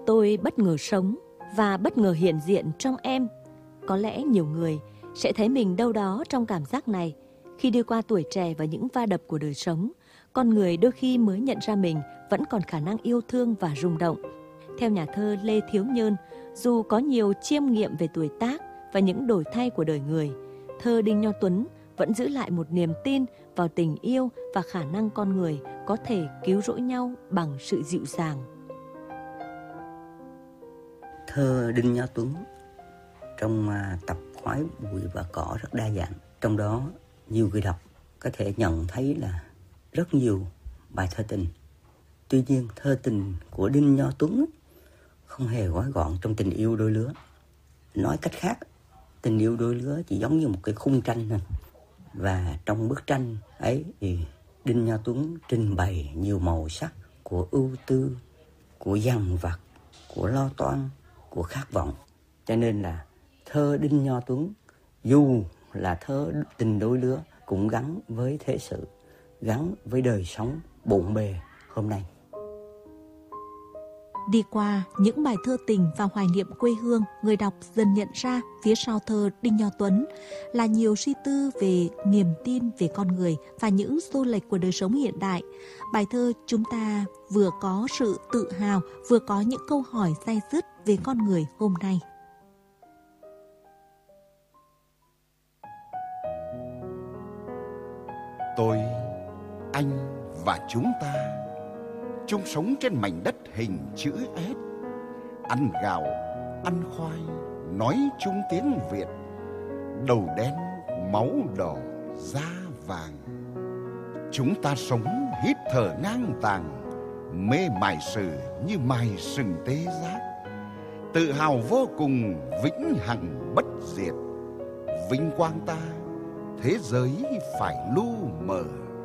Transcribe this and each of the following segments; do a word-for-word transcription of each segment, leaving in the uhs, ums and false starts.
Tôi bất ngờ sống và bất ngờ hiện diện trong em. Có lẽ nhiều người sẽ thấy mình đâu đó trong cảm giác này. Khi đi qua tuổi trẻ và những va đập của đời sống, con người đôi khi mới nhận ra mình vẫn còn khả năng yêu thương và rung động. Theo nhà thơ Lê Thiếu Nhơn, dù có nhiều chiêm nghiệm về tuổi tác và những đổi thay của đời người, thơ Đinh Nho Tuấn vẫn giữ lại một niềm tin vào tình yêu và khả năng con người có thể cứu rỗi nhau bằng sự dịu dàng. Thơ Đinh Nho Tuấn trong tập Khoái Bụi và Cỏ rất đa dạng. Trong đó nhiều người đọc có thể nhận thấy là rất nhiều bài thơ tình. Tuy nhiên thơ tình của Đinh Nho Tuấn không hề gói gọn trong tình yêu đôi lứa. Nói cách khác, tình yêu đôi lứa chỉ giống như một cái khung tranh thôi. Và trong bức tranh ấy thì Đinh Nho Tuấn trình bày nhiều màu sắc của ưu tư, của dằn vặt, của lo toan, của khát vọng. Cho nên là thơ Đinh Nho Tuấn dù là thơ tình đôi lứa cũng gắn với thế sự, gắn với đời sống bộn bề hôm nay. Đi qua những bài thơ tình và hoài niệm quê hương, người đọc dần nhận ra phía sau thơ Đinh Nho Tuấn là nhiều suy tư về niềm tin về con người và những xô lệch của đời sống hiện đại. Bài thơ chúng ta vừa có sự tự hào, vừa có những câu hỏi day dứt về con người hôm nay. Tôi, anh và chúng ta chung sống trên mảnh đất hình chữ S, ăn gạo, ăn khoai, nói chung tiếng Việt, đầu đen, máu đỏ, da vàng. Chúng ta sống hít thở ngang tàng, mê mải sử như mài sừng tê giác, tự hào vô cùng vĩnh hằng bất diệt. Vinh quang ta, thế giới phải lu mờ.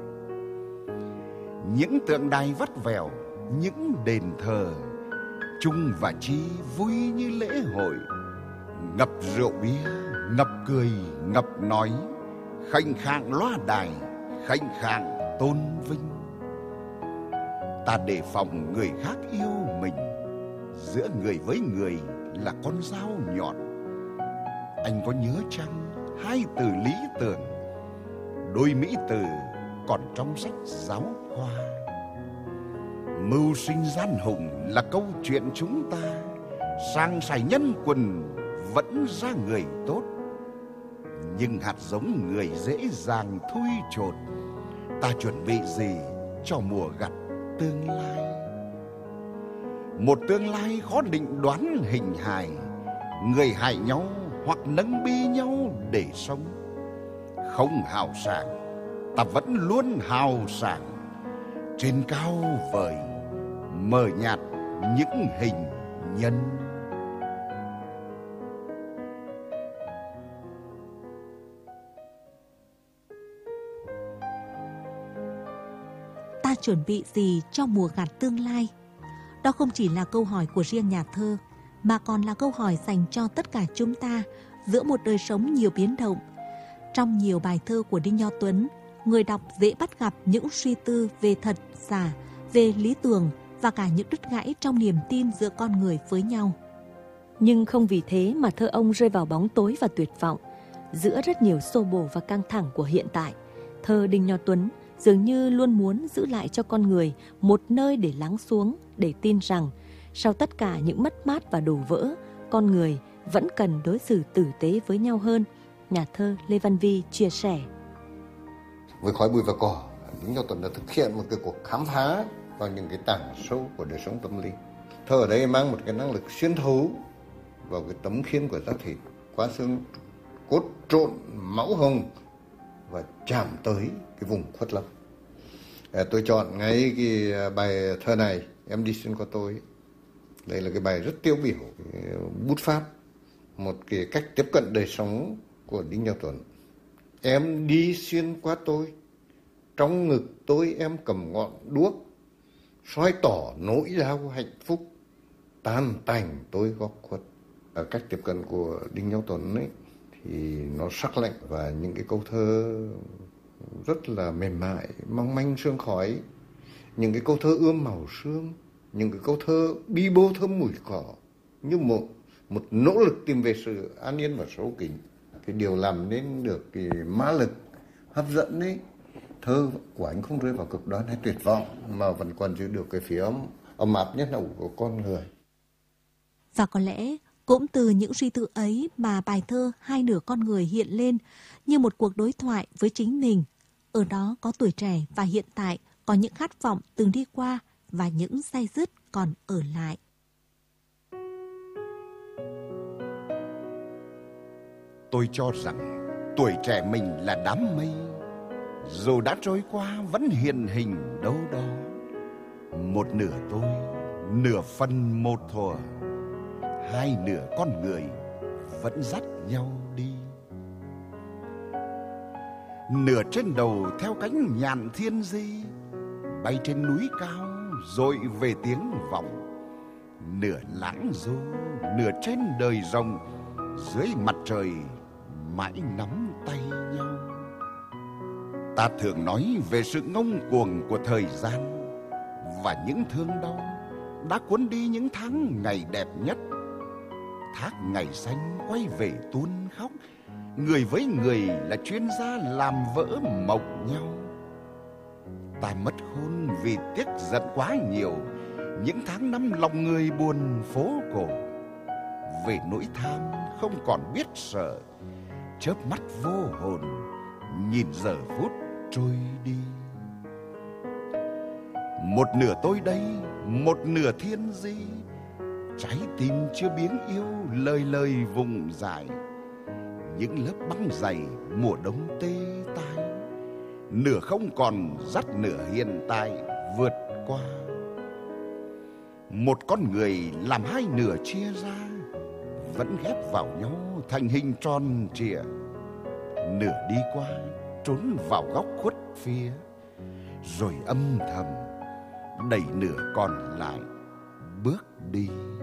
Những tượng đài vắt vẻo, những đền thờ, chung và chi vui như lễ hội. Ngập rượu bia, ngập cười, ngập nói, khệnh khạng loa đài, khệnh khạng tôn vinh. Ta đề phòng người khác yêu mình, giữa người với người là con dao nhọn. Anh có nhớ chăng hai từ lý tưởng, đôi mỹ từ còn trong sách giáo khoa. Mưu sinh gian hùng là câu chuyện chúng ta, sang sài nhân quần vẫn ra người tốt. Nhưng hạt giống người dễ dàng thui chột, ta chuẩn bị gì cho mùa gặt tương lai? Một tương lai khó định đoán hình hài, người hại nhau hoặc nâng bi nhau để sống. Không hào sảng, ta vẫn luôn hào sảng. Trên cao vời, mờ nhạt những hình nhân. Ta chuẩn bị gì cho mùa gặt tương lai? Đó không chỉ là câu hỏi của riêng nhà thơ, mà còn là câu hỏi dành cho tất cả chúng ta giữa một đời sống nhiều biến động. Trong nhiều bài thơ của Đinh Nho Tuấn, người đọc dễ bắt gặp những suy tư về thật, giả, về lý tưởng và cả những đứt gãy trong niềm tin giữa con người với nhau. Nhưng không vì thế mà thơ ông rơi vào bóng tối và tuyệt vọng. Giữa rất nhiều xô bồ và căng thẳng của hiện tại, thơ Đinh Nho Tuấn dường như luôn muốn giữ lại cho con người một nơi để lắng xuống, để tin rằng sau tất cả những mất mát và đổ vỡ, con người vẫn cần đối xử tử tế với nhau hơn. Nhà thơ Lê Văn Vi chia sẻ. Với Khói Bụi và Cỏ, Đinh Nho Tuấn đã thực hiện một cái cuộc khám phá vào những cái tảng sâu của đời sống tâm lý. Thơ ở đây mang một cái năng lực xuyên thấu vào cái tấm khiên của da thịt, qua xương cốt trộn máu hồng và chạm tới cái vùng khuất lấp. Tôi chọn ngay cái bài thơ này, Em đi xuyên qua tôi. Đây là cái bài rất tiêu biểu, bút pháp, một cái cách tiếp cận đời sống của Đinh Nho Tuấn. Em đi xuyên qua tôi, trong ngực tôi em cầm ngọn đuốc, soi tỏ nỗi đau hạnh phúc, tan tành tôi góc khuất. Ở cách tiếp cận của Đinh Nho Tuấn ấy thì nó sắc lạnh và những cái câu thơ rất là mềm mại, mong manh sương khói, những cái câu thơ ươm màu sương, những cái câu thơ bi bô thơm mùi cỏ như một một nỗ lực tìm về sự an yên và sâu kín. Cái điều làm nên được cái ma lực hấp dẫn ấy, thơ của anh không rơi vào cực đoan hay tuyệt vọng mà vẫn còn giữ được cái phía ấm ấm áp nhất là của con người. Và có lẽ cũng từ những suy tư ấy mà bài thơ Hai nửa con người hiện lên như một cuộc đối thoại với chính mình. Ở đó có tuổi trẻ và hiện tại, có những khát vọng từng đi qua và những day dứt còn ở lại. Tôi cho rằng tuổi trẻ mình là đám mây, dù đã trôi qua vẫn hiện hình đâu đó. Một nửa tôi, nửa phần một thuở, hai nửa con người vẫn dắt nhau đi. Nửa trên đầu theo cánh nhạn thiên di, bay trên núi cao rồi về tiếng vọng. Nửa lãng du, nửa trên đời rộng, dưới mặt trời mãi nắm tay nhau. Ta thường nói về sự ngông cuồng của thời gian và những thương đau đã cuốn đi những tháng ngày đẹp nhất. Thác ngày xanh quay về tuôn khóc, người với người là chuyên gia làm vỡ mộng nhau. Ta mất hôn vì tiếc giận quá nhiều, những tháng năm lòng người buồn phố cổ. Về nỗi tham không còn biết sợ, chớp mắt vô hồn nhìn giờ phút trôi đi. Một nửa tôi đây, một nửa thiên di, trái tim chưa biến yêu lời lời vùng dài. Những lớp băng dày mùa đông tê tai, nửa không còn dắt nửa hiện tại vượt qua. Một con người làm hai nửa chia ra, vẫn ghép vào nhau thành hình tròn trịa. Nửa đi qua trốn vào góc khuất phía, rồi âm thầm đẩy nửa còn lại bước đi.